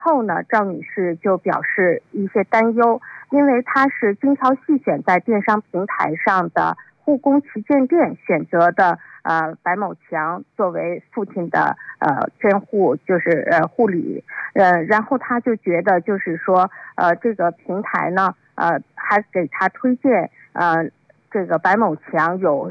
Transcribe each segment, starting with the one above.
后呢，赵女士就表示一些担忧，因为她是精挑细选在电商平台上的护工旗舰店选择的白某强作为父亲的监护，就是护理，然后她就觉得就是说这个平台呢还给她推荐这个白某强有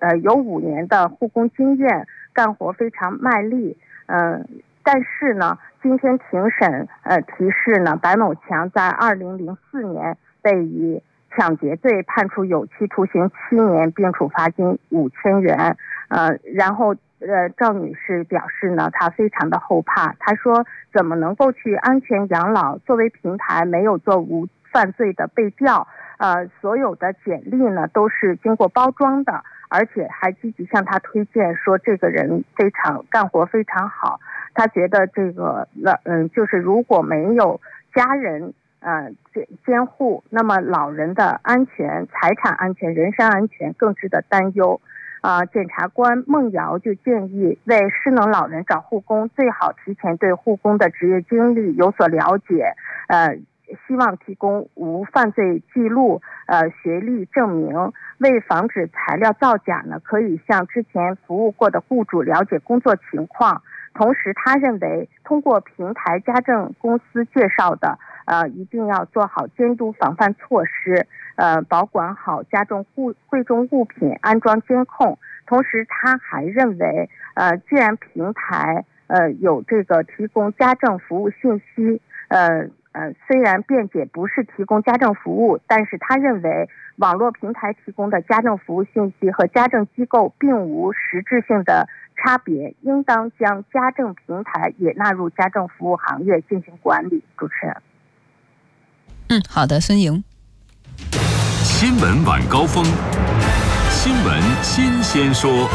5年的护工经验，干活非常卖力，但是呢，今天庭审提示呢，白某强在2004年被以抢劫罪判处有期徒刑7年，并处罚金5000元。然后赵女士表示呢，她非常的后怕，她说怎么能够去安全养老？作为平台没有做无犯罪的背调，所有的简历呢都是经过包装的，而且还积极向她推荐说这个人干活非常好。他觉得这个就是如果没有家人监护，那么老人的安全、财产安全、人身安全更值得担忧。检察官孟瑶就建议为失能老人找护工，最好提前对护工的职业经历有所了解，希望提供无犯罪记录、学历证明。为防止材料造假呢，可以向之前服务过的雇主了解工作情况。同时他认为通过平台家政公司介绍的一定要做好监督防范措施，保管好家中贵重物品，安装监控。同时他还认为既然平台有这个提供家政服务信息，虽然辩解不是提供家政服务，但是他认为网络平台提供的家政服务信息和家政机构并无实质性的差别，应当将家政平台也纳入家政服务行业进行管理。主持人。 好的，孙莹。 新闻晚高峰，新闻新鲜说。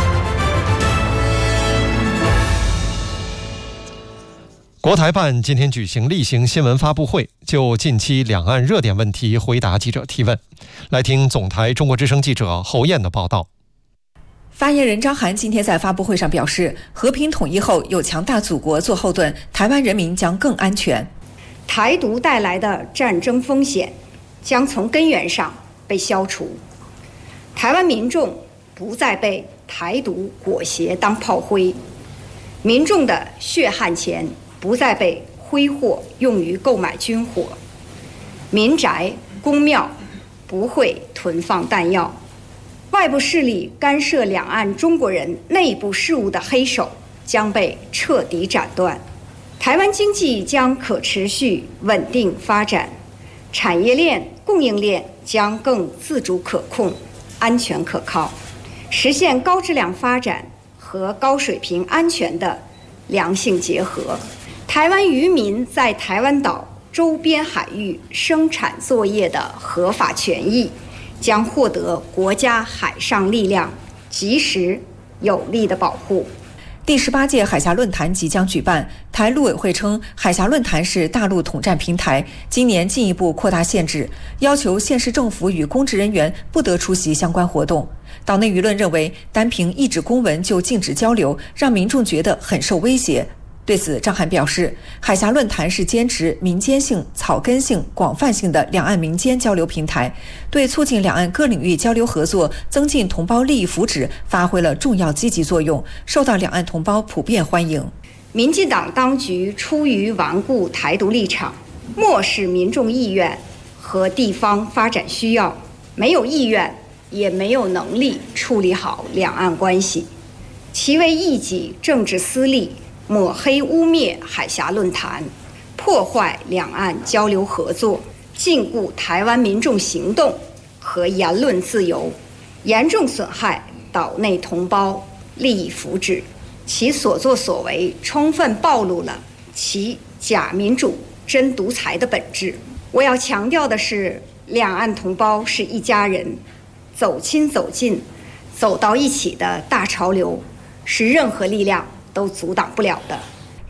国台办今天举行例行新闻发布会，就近期两岸热点问题回答记者提问。来听总台中国之声记者侯燕的报道。 发言人张涵今天在发布会上表示，和平统一后有强大祖国做后盾，台湾人民将更安全。 台独带来的战争风险将从根源上被消除，台湾民众不再被台独裹挟当炮灰，民众的血汗钱不再被挥霍用于购买军火，民宅公庙不会囤放弹药，外部势力干涉两岸中国人内部事务的黑手将被彻底斩断，台湾经济将可持续稳定发展，产业链供应链将更自主可控、安全可靠，实现高质量发展和高水平安全的良性结合。台湾渔民在台湾岛周边海域生产作业的合法权益将获得国家海上力量及时有力的保护。 第18届海峡论坛即将举办，台陆委会称，海峡论坛是大陆统战平台，今年进一步扩大限制，要求县市政府与公职人员不得出席相关活动。岛内舆论认为，单凭一纸公文就禁止交流，让民众觉得很受威胁。对此，张涵表示，海峡论坛是坚持民间性、草根性、广泛性的两岸民间交流平台，对促进两岸各领域交流合作、增进同胞利益福祉发挥了重要积极作用，受到两岸同胞普遍欢迎。 民进党当局出于顽固台独立场，漠视民众意愿和地方发展需要，没有意愿也没有能力处理好两岸关系，其为一己政治私利，抹黑污蔑海峡论坛，破坏两岸交流合作，禁锢台湾民众行动和言论自由，严重损害岛内同胞利益福祉。其所作所为充分暴露了其假民主真独裁的本质。我要强调的是，两岸同胞是一家人，走亲走近走到一起的大潮流是任何力量都阻挡不了的。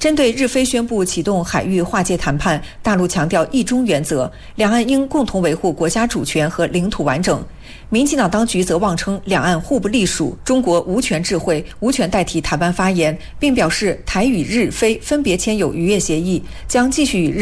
针对日菲宣布启动海域划界谈判，大陆强调一中原则，两岸应共同维护国家主权和领土完整。民进党当局则妄称两岸互不隶属，中国无权智慧，无权代替台湾发言，并表示台与日菲分别签有渔业协议，将继续与日